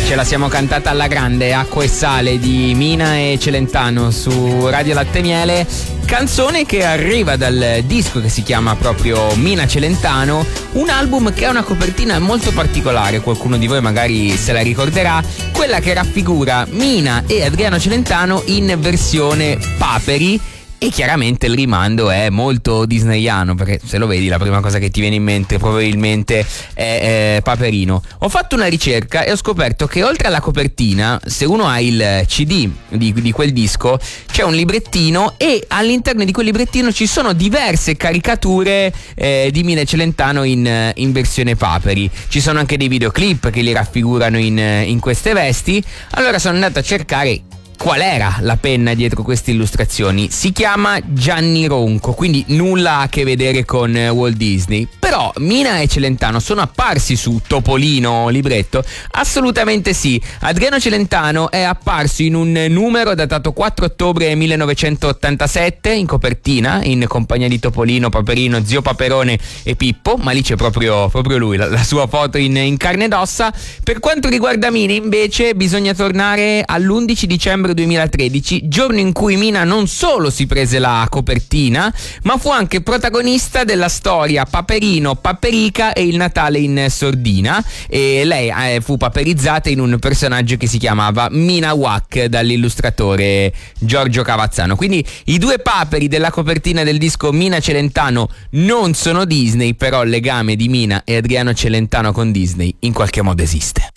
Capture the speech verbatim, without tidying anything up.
Ce la siamo cantata alla grande, Acqua e Sale di Mina e Celentano su Radio Latte Miele, canzone che arriva dal disco che si chiama proprio Mina Celentano, un album che ha una copertina molto particolare, qualcuno di voi magari se la ricorderà, quella che raffigura Mina e Adriano Celentano in versione Paperi. E chiaramente il rimando è molto disneyano, perché se lo vedi la prima cosa che ti viene in mente probabilmente è, è Paperino. Ho fatto una ricerca e ho scoperto che oltre alla copertina, se uno ha il C D di, di quel disco, c'è un librettino e all'interno di quel librettino ci sono diverse caricature eh, di Mina e Celentano in, in versione Paperi. Ci sono anche dei videoclip che li raffigurano in, in queste vesti. Allora sono andato a cercare qual era la penna dietro queste illustrazioni. Si chiama Gianni Ronco, quindi nulla a che vedere con Walt Disney. Però Mina e Celentano sono apparsi su Topolino libretto? Assolutamente sì. Adriano Celentano è apparso in un numero datato quattro ottobre millenovecentottantasette in copertina, in compagnia di Topolino, Paperino, Zio Paperone e Pippo, ma lì c'è proprio, proprio lui, la, la sua foto in, in carne ed ossa. Per quanto riguarda Mina invece bisogna tornare all'undici dicembre duemilatredici, giorno in cui Mina non solo si prese la copertina, ma fu anche protagonista della storia Paperino, Paperica e il Natale in sordina, e lei eh, fu paperizzata in un personaggio che si chiamava Mina Wack dall'illustratore Giorgio Cavazzano. Quindi i due paperi della copertina del disco Mina Celentano non sono Disney, però il legame di Mina e Adriano Celentano con Disney in qualche modo esiste.